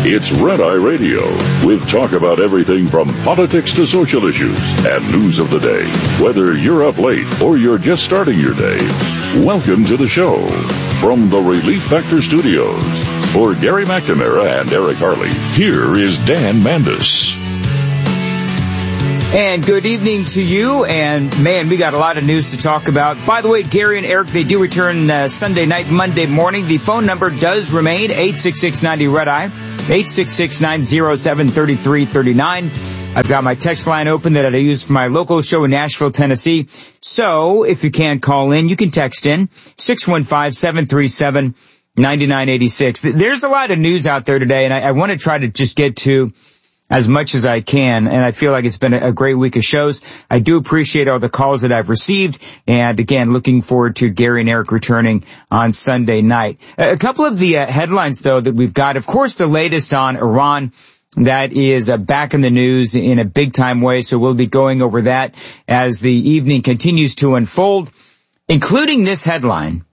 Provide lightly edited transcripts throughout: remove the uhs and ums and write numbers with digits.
It's Red Eye Radio, with talk about everything from politics to social issues and news of the day. Whether you're up late or you're just starting your day, welcome to the show. From the Relief Factor Studios, for Gary McNamara and Eric Harley, here is Dan Mandis. And good evening to you, and man, we got a lot of news to talk about. By the way, Gary and Eric, they do return Sunday night, Monday morning. The phone number does remain 866-90-RED-EYE, 866-907-3339. I've got my text line open that I use for my local show in Nashville, Tennessee. So if you can't call in, you can text in 615-737-9986. There's a lot of news out there today, and I want to try to just get to as much as I can, and I feel like it's been a great week of shows. I do appreciate all the calls that I've received, and again, looking forward to Gary and Eric returning on Sunday night. A couple of the headlines, though, that we've got. Of course, the latest on Iran, that is back in the news in a big-time way, so we'll be going over that as the evening continues to unfold, including this headline.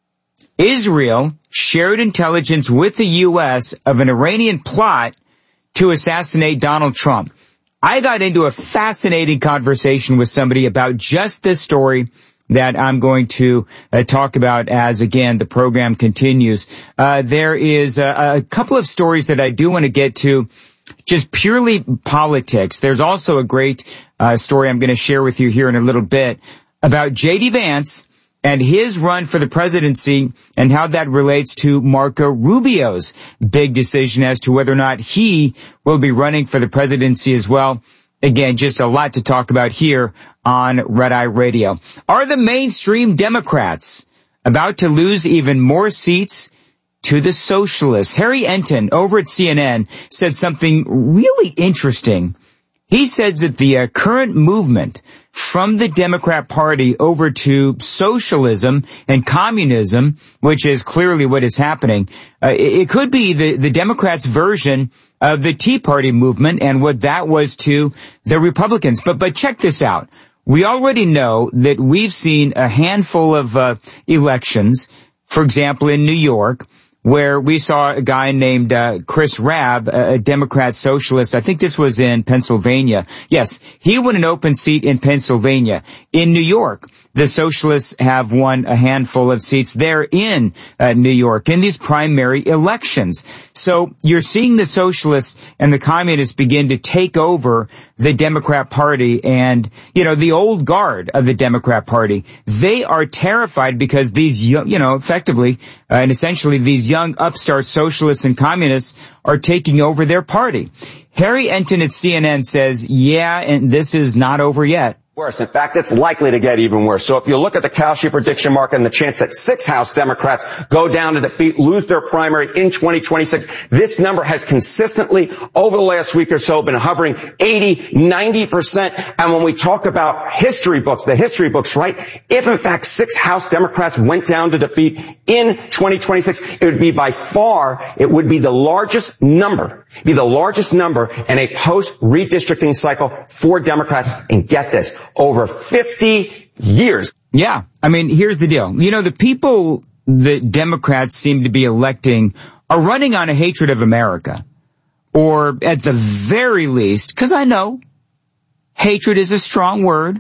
Israel shared intelligence with the U.S. of an Iranian plot to assassinate Donald Trump. I got into a fascinating conversation with somebody about just this story that I'm going to talk about as, again, the program continues. There is a couple of stories that I do want to get to, just purely politics. There's also a great story I'm going to share with you here in a little bit about J.D. Vance and his run for the presidency and how that relates to Marco Rubio's big decision as to whether or not he will be running for the presidency as well. Again, just a lot to talk about here on Red Eye Radio. Are the mainstream Democrats about to lose even more seats to the socialists? Harry Enten over at CNN said something really interesting. He says that the current movement from the Democrat Party over to socialism and communism, which is clearly what is happening, it could be the Democrats' version of the Tea Party movement and what that was to the Republicans. But check this out. We already know that we've seen a handful of elections, for example, in New York, where we saw a guy named Chris Rabb, a Democrat socialist. I think this was in Pennsylvania. Yes, he won an open seat in Pennsylvania. In New York, the socialists have won a handful of seats there in New York in these primary elections. So you're seeing the socialists and the communists begin to take over the Democrat Party and, you know, the old guard of the Democrat Party. They are terrified because these, effectively and essentially these young upstart socialists and communists are taking over their party. Harry Enten at CNN says, yeah, and this is not over yet. Worse. In fact, it's likely to get even worse. So if you look at the Kalshi prediction market and the chance that 6 House Democrats go down to defeat, lose their primary in 2026, this number has consistently, over the last week or so, been hovering 80, 90%. And when we talk about history books, the history books, right? If in fact 6 House Democrats went down to defeat in 2026, it would be by far, it would be the largest number in a post-redistricting cycle for Democrats. And get this, over 50 years. Yeah. I mean, here's the deal. The people that Democrats seem to be electing are running on a hatred of America. Or at the very least, because I know hatred is a strong word,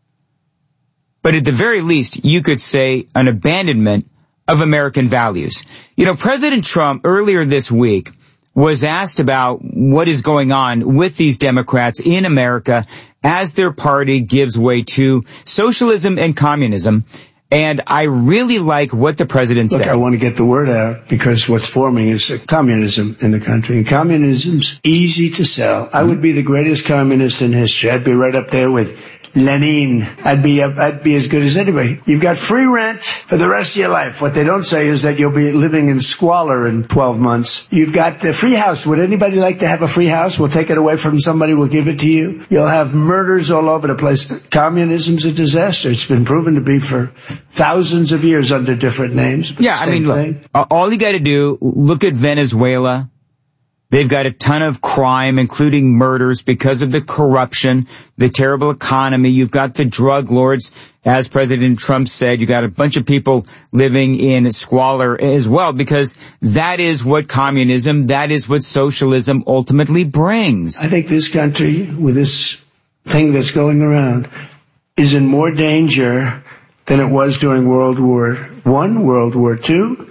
but at the very least, you could say an abandonment of American values. President Trump earlier this week was asked about what is going on with these Democrats in America as their party gives way to socialism and communism. And I really like what the president said. Look, I want to get the word out because what's forming is communism in the country. And communism's easy to sell. I would be the greatest communist in history. I'd be right up there with Lenin. I'd be as good as anybody. You've got free rent for the rest of your life. What they don't say is that you'll be living in squalor in 12 months. You've got the free house. Would anybody like to have a free house? We'll take it away from somebody. We'll give it to you. You'll have murders all over the place. Communism's a disaster. It's been proven to be for thousands of years under different names. Yeah, I mean, look, all you got to do, look at Venezuela. They've got a ton of crime, including murders because of the corruption, the terrible economy. You've got the drug lords, as President Trump said. You got a bunch of people living in squalor as well, because that is what communism, that is what socialism ultimately brings. I think this country, with this thing that's going around, is in more danger than it was during World War I, World War II.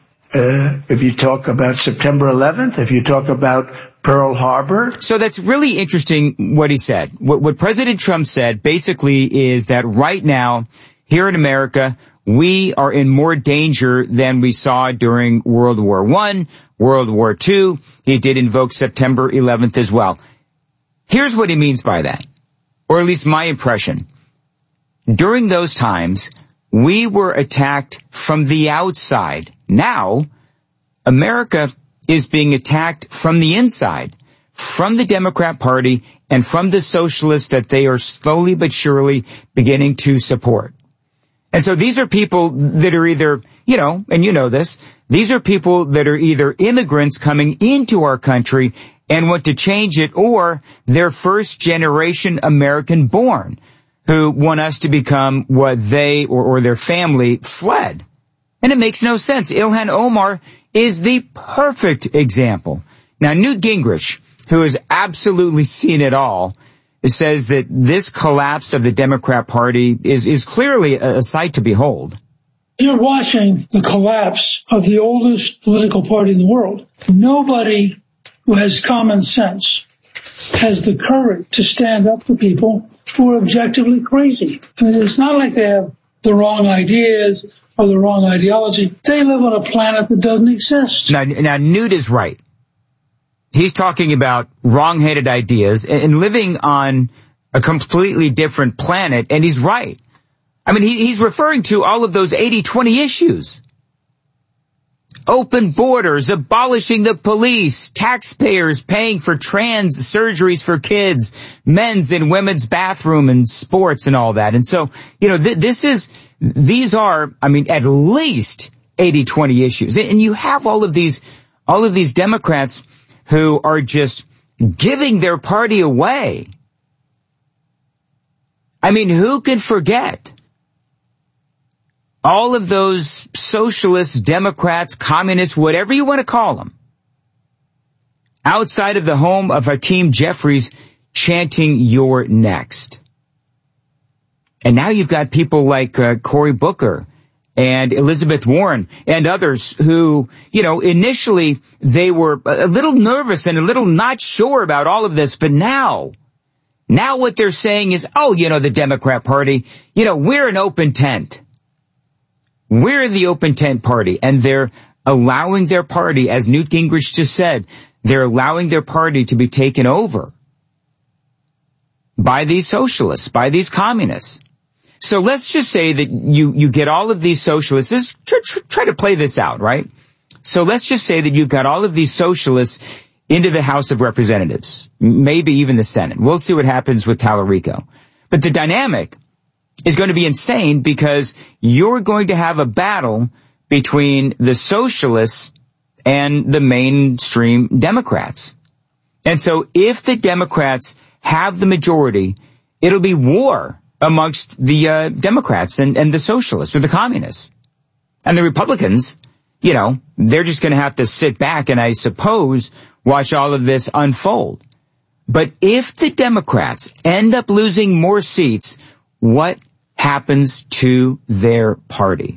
If you talk about September 11th, if you talk about Pearl Harbor. So that's really interesting what he said. What President Trump said basically is that right now, here in America, we are in more danger than we saw during World War I, World War II. He did invoke September 11th as well. Here's what he means by that, or at least my impression. During those times, we were attacked from the outside. Now, America is being attacked from the inside, from the Democrat Party and from the socialists that they are slowly but surely beginning to support. And so these are people that are either, and you know this, these are people that are either immigrants coming into our country and want to change it, or they're first generation American born who want us to become what they or their family fled. And it makes no sense. Ilhan Omar is the perfect example. Now, Newt Gingrich, who has absolutely seen it all, says that this collapse of the Democrat Party is clearly a sight to behold. You're watching the collapse of the oldest political party in the world. Nobody who has common sense has the courage to stand up to people who are objectively crazy. I mean, it's not like they have the wrong ideas or the wrong ideology. They live on a planet that doesn't exist. Now Newt is right. He's talking about wrong-headed ideas and living on a completely different planet, and he's right. I mean, he's referring to all of those 80-20 issues. Open borders, abolishing the police, taxpayers paying for trans surgeries for kids, men's and women's bathroom and sports and all that. And so, these are, at least 80-20 issues. And you have all of these Democrats who are just giving their party away. I mean, who can forget all of those socialists, Democrats, communists, whatever you want to call them, outside of the home of Hakeem Jeffries chanting, "You're next." And now you've got people like Cory Booker and Elizabeth Warren and others who, initially they were a little nervous and a little not sure about all of this. But now what they're saying is, the Democrat Party, we're an open tent. We're the open tent party. And they're allowing their party, as Newt Gingrich just said, they're allowing their party to be taken over by these socialists, by these communists. So let's just say that you get all of these socialists. Try to play this out, right? So let's just say that you've got all of these socialists into the House of Representatives, maybe even the Senate. We'll see what happens with Tallarico. But the dynamic is going to be insane, because you're going to have a battle between the socialists and the mainstream Democrats. And so if the Democrats have the majority, it'll be war amongst the Democrats and the socialists or the communists. And the Republicans, they're just going to have to sit back and, I suppose, watch all of this unfold. But if the Democrats end up losing more seats, what happens to their party?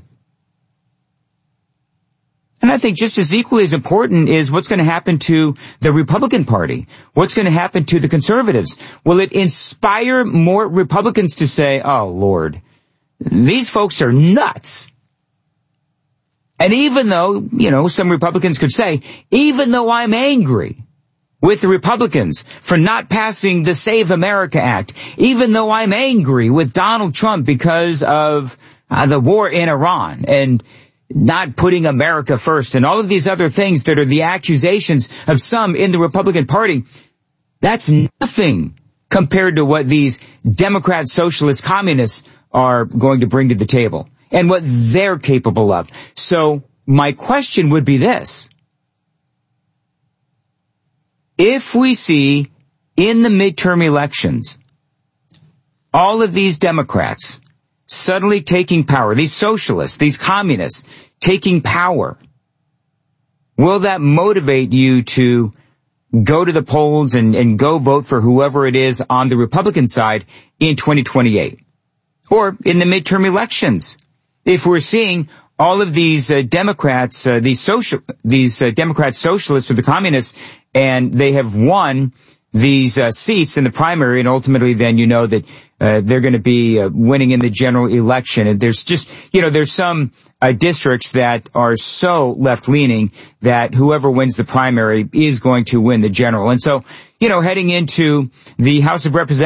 And I think just as equally as important is what's going to happen to the Republican Party. What's going to happen to the conservatives? Will it inspire more Republicans to say, "Oh, Lord, these folks are nuts"? And even though, some Republicans could say, even though I'm angry with the Republicans for not passing the Save America Act, even though I'm angry with Donald Trump because of the war in Iran and not putting America first and all of these other things that are the accusations of some in the Republican Party, that's nothing compared to what these Democrat, socialist, communists are going to bring to the table and what they're capable of. So my question would be this. if we see in the midterm elections all of these Democrats suddenly taking power, these socialists, these communists taking power, will that motivate you to go to the polls and go vote for whoever it is on the Republican side in 2028? Or in the midterm elections, if we're seeing all of these Democrats, these Democrat socialists or the communists, and they have won these seats in the primary, and ultimately then you know that they're going to be winning in the general election. And there's just, there's some districts that are so left-leaning that whoever wins the primary is going to win the general. And so, heading into the House of Representatives,